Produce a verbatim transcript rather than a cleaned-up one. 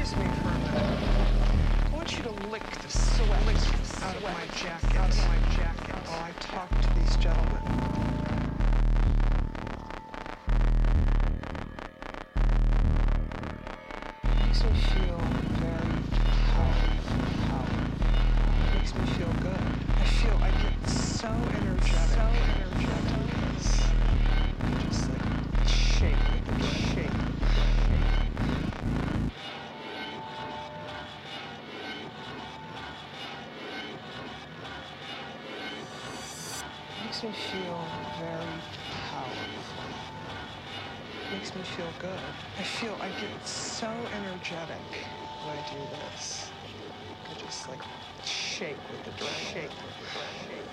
Excuse me for a minute. I want you to lick the sweat out of my jacket, out of my jacket, while I talk to these gentlemen. Makes me feel very powerful, powerful. Makes me feel good. I feel I get so energetic, so energetic. Just like shake, shake, shake. Makes me feel very powerful. Makes me feel good. I feel I get so energetic when I do this. I just like shake with the shake with the shake.